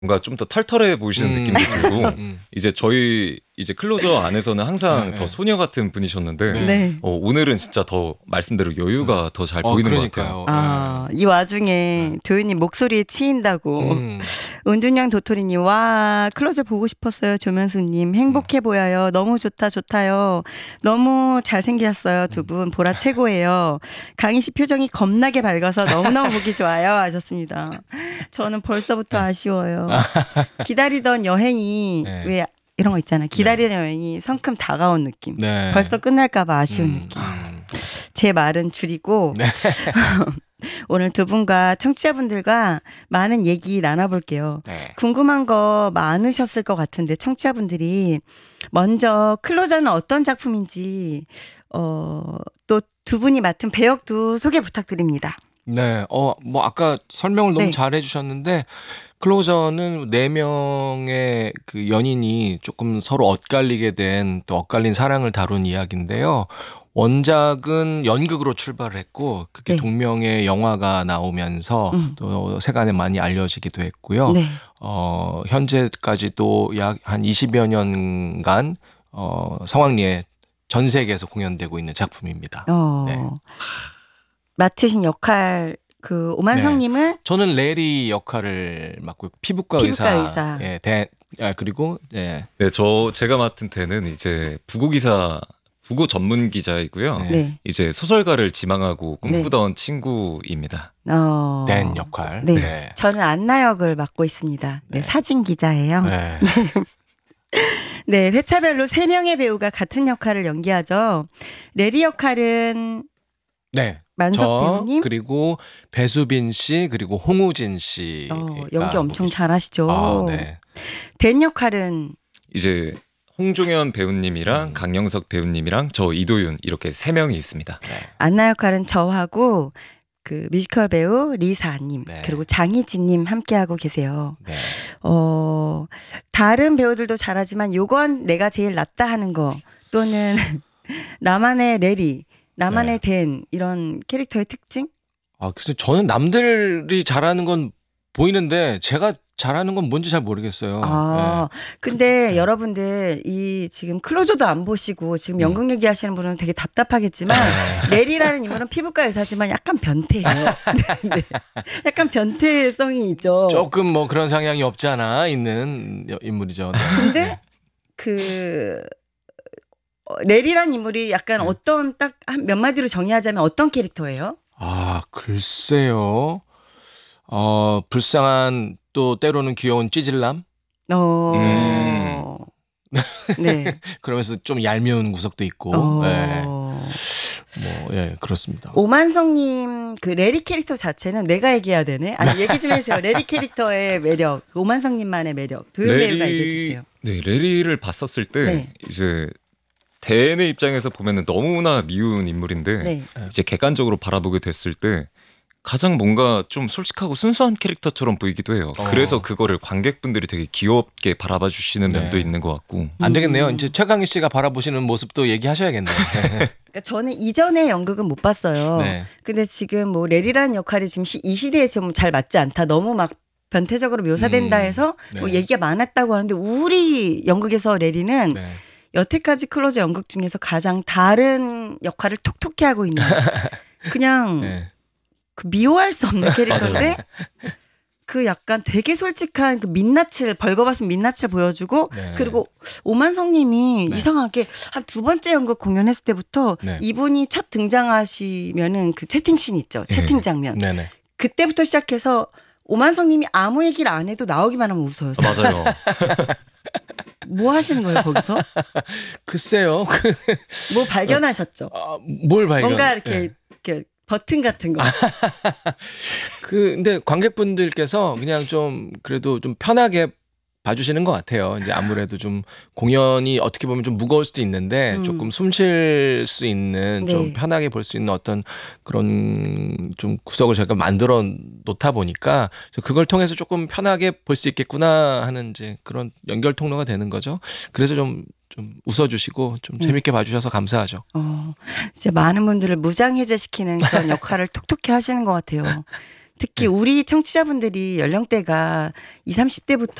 뭔가 좀 더 털털해 보이시는 느낌도 들고 이제 저희 이제 클로저 안에서는 항상 더 소녀 같은 분이셨는데 네. 오늘은 진짜 더 말씀대로 여유가 더 잘 보이는 것 같아요. 이 와중에 도윤님 목소리에 치인다고 은둔형 도토리님 와 클로저 보고 싶었어요. 조면수님 행복해 보여요. 너무 좋다요. 너무 잘생겼어요. 두 분 보라 최고예요. 강희 씨 표정이 겁나게 밝아서 너무너무 보기 좋아요 하셨습니다. 저는 벌써부터 아쉬워요. 기다리던 여행이 왜 이런 거 있잖아. 기다리는 여행이 성큼 다가온 느낌. 벌써 끝날까 봐 아쉬운 느낌. 제 말은 줄이고 오늘 두 분과 청취자분들과 많은 얘기 나눠볼게요. 궁금한 거 많으셨을 것 같은데 청취자분들이 먼저 클로저는 어떤 작품인지 또 두 분이 맡은 배역도 소개 부탁드립니다. 네, 뭐 아까 설명을 너무 잘 해주셨는데 클로저는 4명의 그 연인이 조금 서로 엇갈리게 된 또 엇갈린 사랑을 다룬 이야기인데요. 원작은 연극으로 출발을 했고 그게 동명의 영화가 나오면서 또 세간에 많이 알려지기도 했고요. 현재까지도 약 한 20여 년간 성황리에 전 세계에서 공연되고 있는 작품입니다. 맡으신 역할 그 오만성님은 저는 레리 역할을 맡고 피부과 의사. 그리고 제가 맡은 태는 이제 부고 전문 기자이고요. 이제 소설가를 지망하고 꿈꾸던 친구입니다. 댄 역할. 저는 안나 역을 맡고 있습니다. 사진 기자예요. 회차별로 3명의 배우가 같은 역할을 연기하죠. 레리 역할은 만석 배우님 그리고 배수빈 씨 그리고 홍우진 씨 연기 엄청 잘하시죠. 댄 역할은 이제 홍종현 배우님이랑 강영석 배우님이랑 저 이도윤 이렇게 3명이 있습니다. 안나 역할은 저하고 그 뮤지컬 배우 리사님 그리고 장희진님 함께하고 계세요. 다른 배우들도 잘하지만 요건 내가 제일 낫다 하는 거 또는 나만의 레리 나만의 댄 이런 캐릭터의 특징? 그래서 저는 남들이 잘하는 건 보이는데 제가 잘하는 건 뭔지 잘 모르겠어요. 근데 여러분들 이 지금 클로저도 안 보시고 지금 연극 얘기하시는 분은 되게 답답하겠지만 레리라는 인물은 피부과 의사지만 약간 변태예요. 약간 변태성이 있죠. 조금 뭐 그런 성향이 없지 않아 있는 인물이죠. 근데 그 레리라는 인물이 약간 어떤 딱 한 몇 마디로 정의하자면 어떤 캐릭터예요? 글쎄요. 불쌍한 또 때로는 귀여운 찌질남. 그러면서 좀 얄미운 구석도 있고. 그렇습니다. 오만성님 그 레리 캐릭터 자체는 내가 얘기해야 되네. 아니 얘기 좀 해주세요. 레리 캐릭터의 매력, 오만성님만의 매력. 도윤 배우가 얘기해 주세요. 레리를 봤었을 때 이제 댄의 입장에서 보면은 너무나 미운 인물인데 이제 객관적으로 바라보게 됐을 때 가장 뭔가 좀 솔직하고 순수한 캐릭터처럼 보이기도 해요. 그래서 그거를 관객분들이 되게 귀엽게 바라봐 주시는 면도 있는 것 같고. 안 되겠네요. 이제 최강희 씨가 바라보시는 모습도 얘기하셔야겠네요. 그러니까 저는 이전의 연극은 못 봤어요. 근데 지금 뭐 레리라는 역할이 지금 이 시대에 좀 잘 맞지 않다. 너무 막 변태적으로 묘사된다 해서 뭐 얘기가 많았다고 하는데 우리 연극에서 레리는 여태까지 클로저 연극 중에서 가장 다른 역할을 톡톡히 하고 있는 그냥 그 미워할 수 없는 캐릭터인데 그 약간 되게 솔직한 그 민낯을 벌거벗은 민낯을 보여주고 그리고 오만성님이 이상하게 한 2번째 연극 공연했을 때부터 이분이 첫 등장하시면은 그 채팅씬 있죠. 채팅 장면. 그때부터 시작해서 오만성님이 아무 얘기를 안 해도 나오기만 하면 웃어요. 맞아요. 뭐 하시는 거예요 거기서? 글쎄요. 뭐 발견하셨죠? 뭘 발견? 뭔가 이렇게 버튼 같은 거. 근데 관객분들께서 그냥 좀 그래도 좀 편하게 봐주시는 것 같아요. 이제 아무래도 좀 공연이 어떻게 보면 좀 무거울 수도 있는데 조금 숨 쉴 수 있는 좀 편하게 볼 수 있는 어떤 그런 좀 구석을 저희가 만들어 놓다 보니까 그걸 통해서 조금 편하게 볼 수 있겠구나 하는 이제 그런 연결 통로가 되는 거죠. 그래서 좀 웃어주시고 좀 재밌게 봐주셔서 감사하죠. 이제 많은 분들을 무장해제시키는 그런 역할을 톡톡히 하시는 것 같아요. 특히 우리 청취자분들이 연령대가 20, 30대부터